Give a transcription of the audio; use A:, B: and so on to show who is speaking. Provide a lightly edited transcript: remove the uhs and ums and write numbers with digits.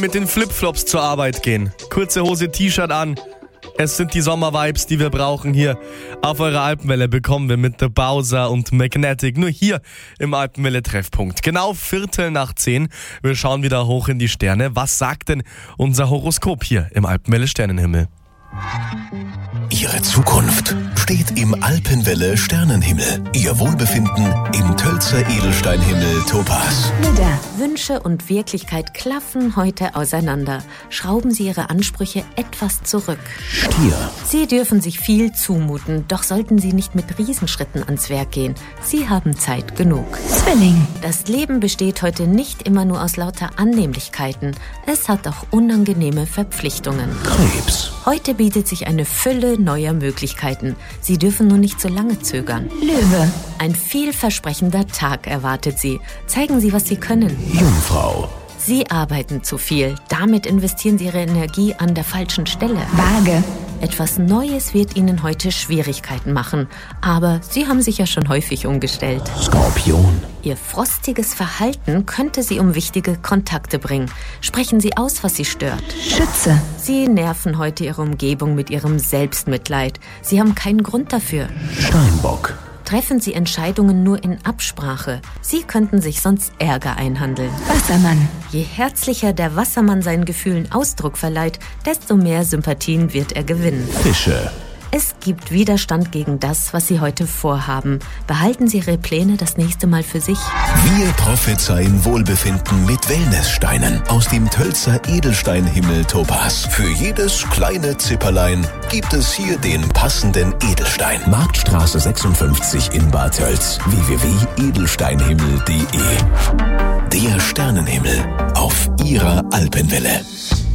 A: Mit den Flipflops zur Arbeit gehen. Kurze Hose, T-Shirt an. Es sind die Sommervibes, die wir brauchen hier. Auf eurer Alpenwelle bekommen wir mit The Bowser und Magnetic. Nur hier im Alpenwelle-Treffpunkt. Genau 9:15. Wir schauen wieder hoch in die Sterne. Was sagt denn unser Horoskop hier im Alpenwelle-Sternenhimmel?
B: Ihre Zukunft steht im Alpenwelle-Sternenhimmel. Ihr Wohlbefinden im Tölzer Edelsteinhimmel Topaz.
C: Widder, Wünsche und Wirklichkeit klaffen heute auseinander. Schrauben Sie Ihre Ansprüche etwas zurück.
B: Stier,
C: Sie dürfen sich viel zumuten, doch sollten Sie nicht mit Riesenschritten ans Werk gehen. Sie haben Zeit genug.
D: Zwilling,
C: Das Leben besteht heute nicht immer nur aus lauter Annehmlichkeiten. Es hat auch unangenehme Verpflichtungen.
B: Krebs,
C: Heute bietet sich eine Fülle neuer Möglichkeiten. Sie dürfen nur nicht so lange zögern.
D: Löwe,
C: Ein vielversprechender Tag erwartet Sie. Zeigen Sie, was Sie können.
B: Jungfrau,
C: Sie arbeiten zu viel. Damit investieren Sie Ihre Energie an der falschen Stelle.
D: Waage,
C: Etwas Neues wird Ihnen heute Schwierigkeiten machen. Aber Sie haben sich ja schon häufig umgestellt.
B: Skorpion,
C: Ihr frostiges Verhalten könnte Sie um wichtige Kontakte bringen. Sprechen Sie aus, was Sie stört.
D: Schütze,
C: Sie nerven heute Ihre Umgebung mit Ihrem Selbstmitleid. Sie haben keinen Grund dafür.
B: Steinbock,
C: Treffen Sie Entscheidungen nur in Absprache. Sie könnten sich sonst Ärger einhandeln.
D: Wassermann,
C: Je herzlicher der Wassermann seinen Gefühlen Ausdruck verleiht, desto mehr Sympathien wird er gewinnen.
B: Fische,
C: Es gibt Widerstand gegen das, was Sie heute vorhaben. Behalten Sie Ihre Pläne das nächste Mal für sich.
B: wir prophezeien Wohlbefinden mit Wellnesssteinen aus dem Tölzer Edelsteinhimmel Topaz. Für jedes kleine Zipperlein gibt es hier den passenden Edelstein. Marktstraße 56 in Bad Tölz. www.edelsteinhimmel.de. Der Sternenhimmel auf Ihrer Alpenwelle.